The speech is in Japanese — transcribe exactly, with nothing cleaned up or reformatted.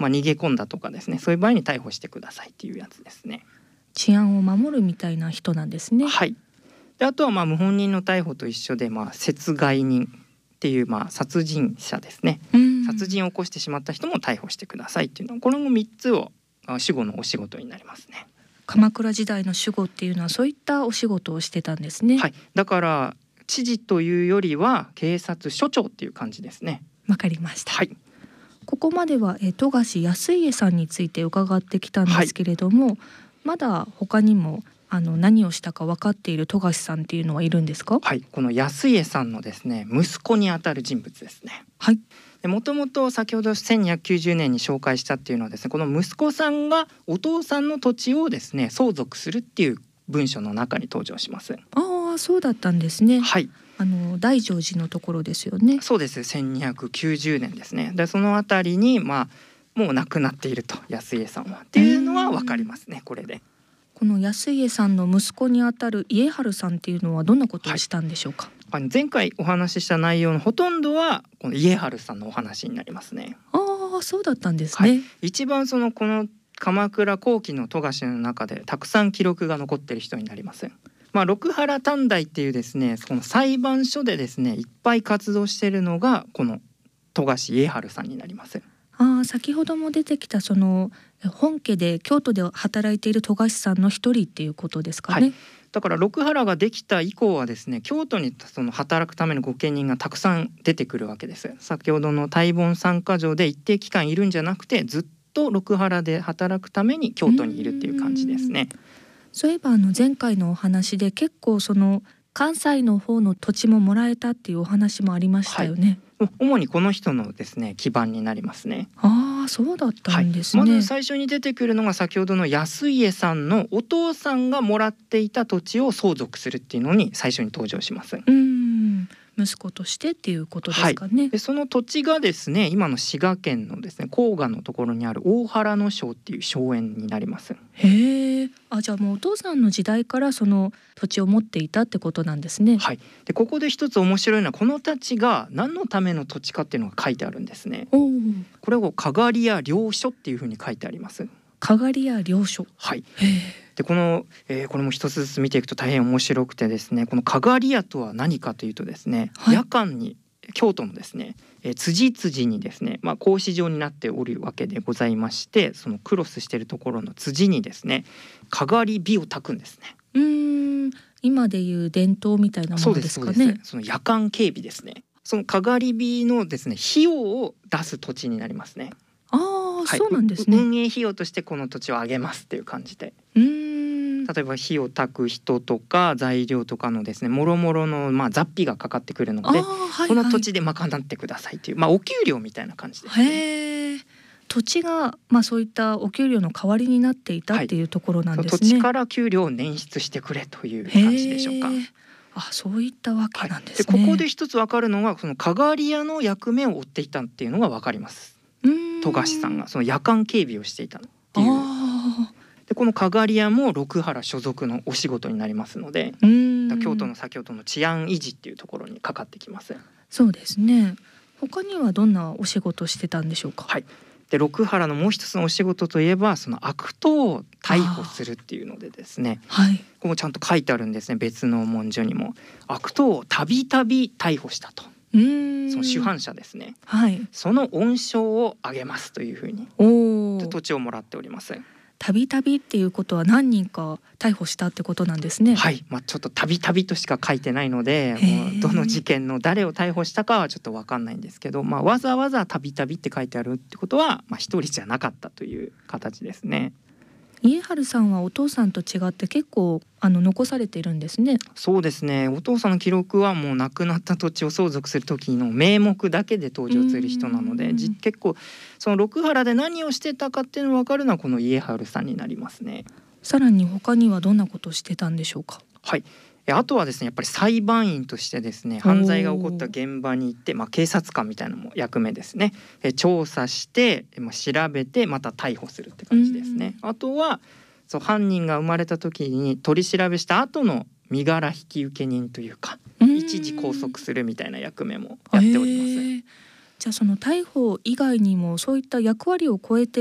まあ、逃げ込んだとかですね、そういう場合に逮捕してくださいっていうやつですね。 治安を守るみたいな人なんですね。 はい。であとはまあ無本人の逮捕と一緒で、まあ、殺害人っていうまあ殺人者ですね、殺人を起こしてしまった人も逮捕してくださいっていうのは、これもみっつを守護のお仕事になりますね。 鎌倉時代の守護っていうのはそういったお仕事をしてたんですね。 はい、だから知事というよりは警察署長っていう感じですね。 わかりました。 はい、 ここまではえ富樫康家さんについて伺ってきたんですけれども、はい、まだ他にもあの何をしたか分かっている富樫さんっていうのはいるんですか？ はい、この康家さんのですね息子にあたる人物ですね。 はい。 もともと先ほどせんにひゃくきゅうじゅうねんに紹介したっていうのはですね、この息子さんがお父さんの土地をですね相続するっていう文書の中に登場します。 ああ、そうだったんですね。 はい、 あの大乗寺のところですよね。 そうです。せんにひゃくきゅうじゅうねんですね。でそのあたりにまあもう亡くなっていると康家さんはっていうのは分かりますね。これでこの康家さんの息子にあたる家治さんっていうのはどんなことをしたんでしょうか？ はい、あの前回お話しした内容のほとんどはこの家治さんのお話になりますね。 ああ、そうだったんですね。はい、 一番そのこの鎌倉後期の富樫の中でたくさん記録が残っている人になります。まあ、六原短大っていうですねこの裁判所でですねいっぱい活動しているのがこの富樫家治さんになります。 ああ、先ほども出てきたその本家で京都で働いている富樫さんの一人っていうことですかね。はい、 だから六原ができた以降はですね京都にその働くための御家人がたくさん出てくるわけです。先ほどの大盆三か条で一定期間いるんじゃなくてずっと六原で働くために京都にいるっていう感じですね。 そういえばあの前回のお話で結構その関西の方の土地ももらえたっていうお話もありましたよね。 はい、主にこの人のですね基盤になりますね。 ああ、そうだったんですね。 はい、まず最初に出てくるのが先ほどの康家さんのお父さんがもらっていた土地を相続するっていうのに最初に登場します。 うーん、息子としてっていうことですかね。はい、 でその土地がですね今の滋賀県のですね甲賀のところにある大原野荘っていう荘園になります。 へえ、あ、じゃあもうお父さんの時代からその土地を持っていたってことなんですね。 はい、でここで一つ面白いのはこの土地が何のための土地かっていうのが書いてあるんですね。 おこれをかがりや領所っていうふうに書いてあります。 かがりや領所。 はい。 へえ。 でこの、えー、これも一つずつ見ていくと大変面白くてですね、このかがり屋とは何かというとですね、はい、夜間に京都のですね、えー、辻辻にですね、まあ、格子状になっておるわけでございまして、そのクロスしているところの辻にですねかがり火を焚くんですね。 うーん、今でいう伝統みたいなものですかね。 そうです、そうです。その夜間警備ですね。そのかがり火のですね費用を出す土地になりますね。 ああ、 はい、 そうなんですね。 運営費用としてこの土地をあげますっていう感じで、 うーん、 例えば火を焚く人とか材料とかのですねもろもろのまあ雑費がかかってくるので、はいはい、この土地で賄ってくださいという、まあ、お給料みたいな感じです、ね。 へえ、土地がまあそういったお給料の代わりになっていたっていうところなんですね。 はい、土地から給料を捻出してくれという感じでしょうか。 あ、そういったわけなんですね。 はい、でここで一つ分かるのはそのかがり屋の役目を負っていたっていうのが分かります。富樫さんがその夜間警備をしていたっていう。でこのかがり屋も六原所属のお仕事になりますので、京都の先ほどの治安維持っていうところにかかってきます。 そうですね。他にはどんなお仕事してたんでしょうか。 はい、で六原のもう一つのお仕事といえばその悪党を逮捕するっていうのでですね、はい、ここもちゃんと書いてあるんですね。別の文書にも悪党をたびたび逮捕したと。うーん、その主犯者ですね、はい、その恩賞をあげますというふうに土地をもらっております。 たびたびっていうことは何人か逮捕したってことなんですね。 はい、まあ、ちょっとたびたびとしか書いてないのでもうどの事件の誰を逮捕したかはちょっと分かんないんですけど、まあ、わざわざたびたびって書いてあるってことはまあ一人じゃなかったという形ですね。 家治さんはお父さんと違って結構あの残されているんですね。 そうですね。お父さんの記録はもう亡くなった土地を相続する時の名目だけで登場する人なので、結構その六原で何をしてたかっていうのが分かるのはこの家治さんになりますね。 さらに他にはどんなことをしてたんでしょうか。 はい、あとはですねやっぱり裁判員としてですね犯罪が起こった現場に行って、まあ、警察官みたいなのも役目ですね。え調査して、まあ、調べてまた逮捕するって感じですね。あとはそう犯人が生まれた時に取り調べした後の身柄引受人というか一時拘束するみたいな役目もやっております。 じゃあその逮捕以外にもそういった役割を超えて